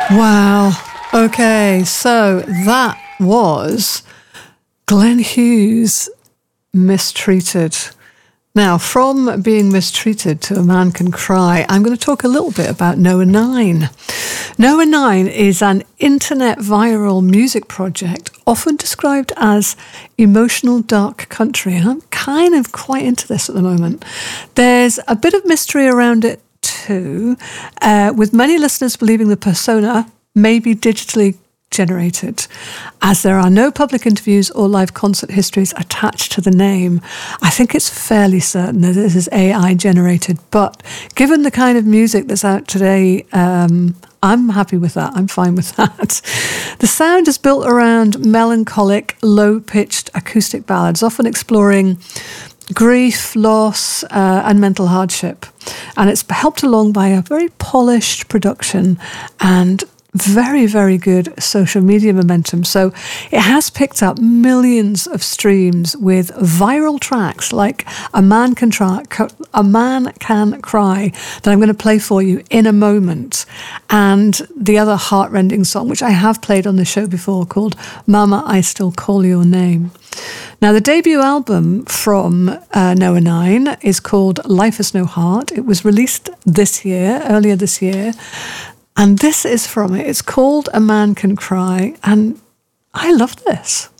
Wow. Okay, so that was Glenn Hughes, Mistreated. Now, from being mistreated to A Man Can Cry, I'm going to talk a little bit about Noah Nine. Noah Nine is an internet viral music project, often described as emotional dark country, and I'm kind of quite into this at the moment. There's a bit of mystery around it too, with many listeners believing the persona may be digitally generated. As there are no public interviews or live concert histories attached to the name, I think it's fairly certain that this is AI generated. But given the kind of music that's out today, I'm happy with that. I'm fine with that. The sound is built around melancholic, low-pitched acoustic ballads, often exploring grief, loss, and mental hardship. And it's helped along by a very polished production and very, very good social media momentum. So it has picked up millions of streams with viral tracks like A Man Can Cry that I'm going to play for you in a moment. And the other heartrending song, which I have played on the show before, called Mama, I Still Call Your Name. Now, the debut album from Noah Nine is called Life Has No Heart. It was released earlier this year. And this is from it. It's called A Man Can Cry, and I love this.